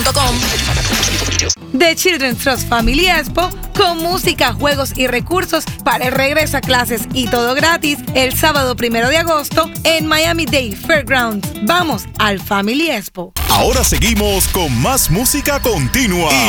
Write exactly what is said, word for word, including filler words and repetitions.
punto com. The Children's Trust Family Expo, con música, juegos y recursos para el regreso a clases y todo gratis, el sábado primero de agosto en Miami-Dade Fairgrounds. Vamos al Family Expo. Ahora seguimos con más música continua y